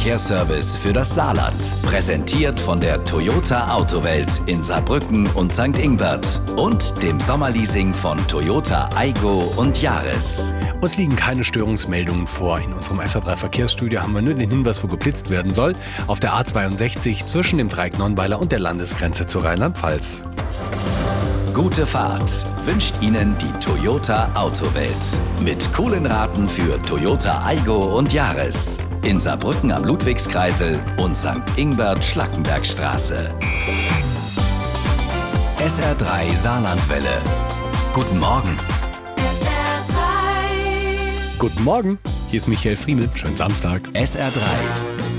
Verkehrsservice für das Saarland. Präsentiert von der Toyota Autowelt in Saarbrücken und St. Ingbert und dem Sommerleasing von Toyota Aygo und Yaris. Uns liegen keine Störungsmeldungen vor. In unserem SR3 Verkehrsstudio haben wir nur den Hinweis, wo geblitzt werden soll. Auf der A62 zwischen dem Dreieck Nonnweiler und der Landesgrenze zu Rheinland-Pfalz. Gute Fahrt wünscht Ihnen die Toyota Autowelt. Mit coolen Raten für Toyota Aygo und Yaris. In Saarbrücken am Ludwigskreisel und St. Ingbert-Schlackenbergstraße. SR3 Saarlandwelle. Guten Morgen. Guten Morgen, hier ist Michael Friemel. Schönen Samstag. SR3